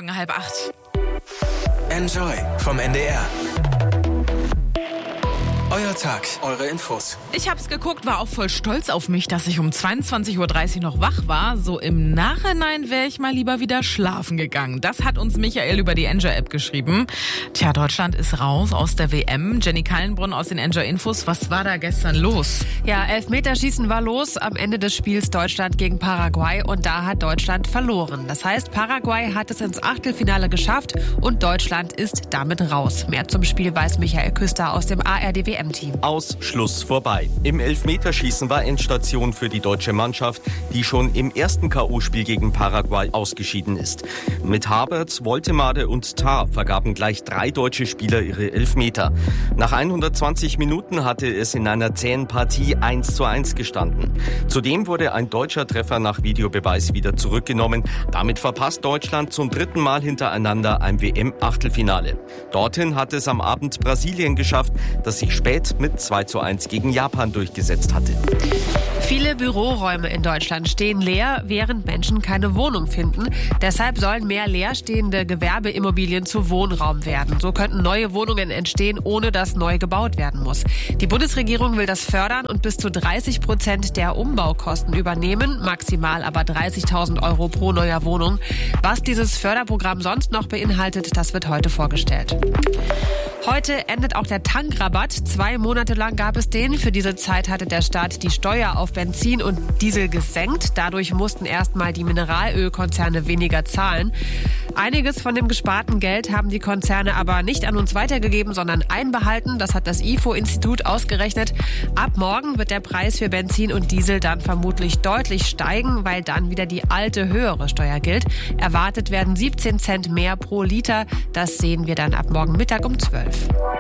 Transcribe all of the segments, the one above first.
Morgen 7:30. Enjoy vom NDR. Euer Tag, eure Infos. Ich hab's geguckt, war auch voll stolz auf mich, dass ich um 22.30 Uhr noch wach war. So im Nachhinein wäre ich mal lieber wieder schlafen gegangen. Das hat uns Michael über die Enjoy-App geschrieben. Tja, Deutschland ist raus aus der WM. Jenny Kallenbrunn aus den Enjoy-Infos. Was war da gestern los? Ja, Elfmeterschießen war los am Ende des Spiels Deutschland gegen Paraguay und da hat Deutschland verloren. Das heißt, Paraguay hat es ins Achtelfinale geschafft und Deutschland ist damit raus. Mehr zum Spiel weiß Michael Küster aus dem ARD-WM-Team. Ausschluss vorbei. Im Elfmeterschießen war Endstation für die deutsche Mannschaft, die schon im ersten K.O.-Spiel gegen Paraguay ausgeschieden ist. Mit Havertz, Woltemade und Tah vergaben gleich 3 deutsche Spieler ihre Elfmeter. Nach 120 Minuten hatte es in einer zähen Partie 1:1 gestanden. Zudem wurde ein deutscher Treffer nach Videobeweis wieder zurückgenommen. Damit verpasst Deutschland zum 3. Mal hintereinander ein WM-Achtelfinale. Dorthin hat es am Abend Brasilien geschafft, das sich spät mit 2:1 gegen Japan durchgesetzt hatte. Viele Büroräume in Deutschland stehen leer, während Menschen keine Wohnung finden. Deshalb sollen mehr leerstehende Gewerbeimmobilien zu Wohnraum werden. So könnten neue Wohnungen entstehen, ohne dass neu gebaut werden muss. Die Bundesregierung will das fördern und bis zu 30% der Umbaukosten übernehmen, maximal aber 30.000 Euro pro neuer Wohnung. Was dieses Förderprogramm sonst noch beinhaltet, das wird heute vorgestellt. Heute endet auch der Tankrabatt. 2 Monate lang gab es den. Für diese Zeit hatte der Staat die Steuer auf Benzin und Diesel gesenkt. Dadurch mussten erstmal die Mineralölkonzerne weniger zahlen. Einiges von dem gesparten Geld haben die Konzerne aber nicht an uns weitergegeben, sondern einbehalten. Das hat das IFO-Institut ausgerechnet. Ab morgen wird der Preis für Benzin und Diesel dann vermutlich deutlich steigen, weil dann wieder die alte höhere Steuer gilt. Erwartet werden 17 Cent mehr pro Liter. Das sehen wir dann ab morgen Mittag um 12.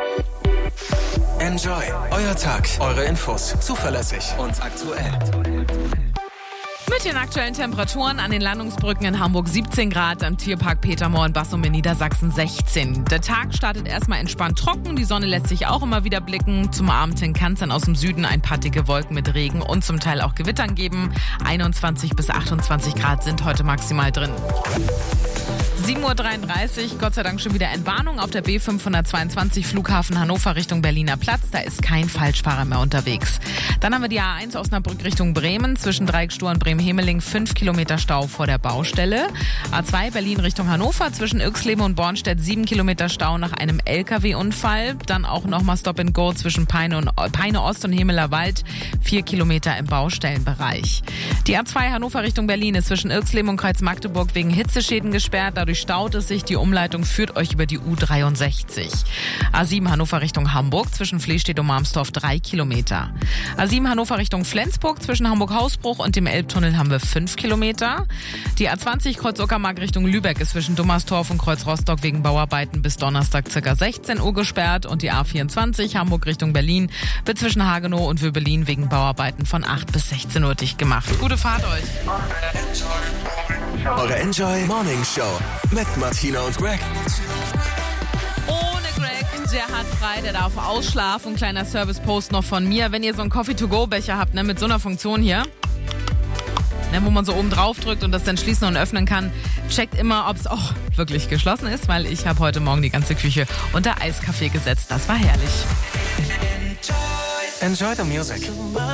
Enjoy, euer Tag, eure Infos. Zuverlässig und aktuell. Mit den aktuellen Temperaturen an den Landungsbrücken in Hamburg 17 Grad, am Tierpark Petermoor in Bassum in Niedersachsen 16. Der Tag startet erstmal entspannt trocken, die Sonne lässt sich auch immer wieder blicken. Zum Abend hin kann es dann aus dem Süden ein paar dicke Wolken mit Regen und zum Teil auch Gewittern geben. 21 bis 28 Grad sind heute maximal drin. 7.33 Uhr, Gott sei Dank schon wieder Entwarnung auf der B522 Flughafen Hannover Richtung Berliner Platz. Da ist kein Falschfahrer mehr unterwegs. Dann haben wir die A1 Osnabrück Richtung Bremen. Zwischen Dreieckstuhl und Bremen-Hemeling 5 Kilometer Stau vor der Baustelle. A2 Berlin Richtung Hannover. Zwischen Yxleben und Bornstedt 7 Kilometer Stau nach einem LKW-Unfall. Dann auch nochmal Stop and Go zwischen Peine Ost und Hemeler Wald. 4 Kilometer im Baustellenbereich. Die A2 Hannover Richtung Berlin ist zwischen Yxleben und Kreuz-Magdeburg wegen Hitzeschäden gesperrt. Dadurch staut es sich. Die Umleitung führt euch über die U63. A7 Hannover Richtung Hamburg zwischen Flehstedt und Marmsdorf 3 Kilometer. A7 Hannover Richtung Flensburg zwischen Hamburg-Hausbruch und dem Elbtunnel haben wir 5 Kilometer. Die A20 Kreuz-Uckermark Richtung Lübeck ist zwischen Dummerstorf und Kreuz-Rostock wegen Bauarbeiten bis Donnerstag ca. 16 Uhr gesperrt. Und die A24 Hamburg Richtung Berlin wird zwischen Hagenow und Wöbelin wegen Bauarbeiten von 8 bis 16 Uhr dicht gemacht. Gute Fahrt euch! Eure Enjoy Morning Show mit Martina und Greg. Ohne Greg, der hat frei, der darf ausschlafen. Kleiner Service-Post noch von mir. Wenn ihr so einen Coffee-to-go-Becher habt, mit so einer Funktion hier, wo man so oben drauf drückt und das dann schließen und öffnen kann, checkt immer, ob es auch wirklich geschlossen ist, weil ich habe heute Morgen die ganze Küche unter Eiskaffee gesetzt. Das war herrlich. Enjoy the music.